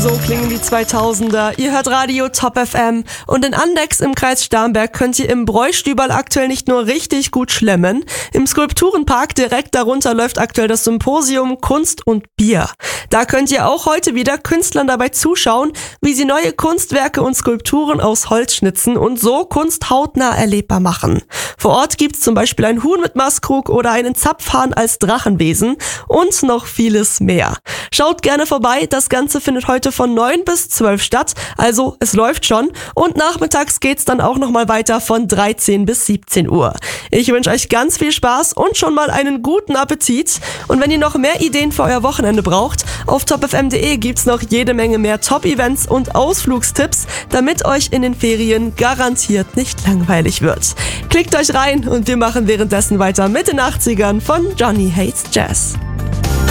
So klingen die 2000er. Ihr hört Radio Top FM. Und in Andechs im Kreis Starnberg könnt ihr im Bräustüberl aktuell nicht nur richtig gut schlemmen. Im Skulpturenpark direkt darunter läuft aktuell das Symposium Kunst und Bier. Da könnt ihr auch heute wieder Künstlern dabei zuschauen, wie sie neue Kunstwerke und Skulpturen aus Holz schnitzen und so Kunst hautnah erlebbar machen. Vor Ort gibt's zum Beispiel ein Huhn mit Maskrug oder einen Zapfhahn als Drachenwesen und noch vieles mehr. Schaut gerne vorbei, das Ganze findet heute von 9 bis 12 statt, also es läuft schon und nachmittags geht's dann auch nochmal weiter von 13 bis 17 Uhr. Ich wünsche euch ganz viel Spaß und schon mal einen guten Appetit und wenn ihr noch mehr Ideen für euer Wochenende braucht, auf topfm.de gibt's noch jede Menge mehr Top-Events und Ausflugstipps, damit euch in den Ferien garantiert nicht langweilig wird. Klickt euch rein und wir machen währenddessen weiter mit den 80ern von Johnny Hates Jazz.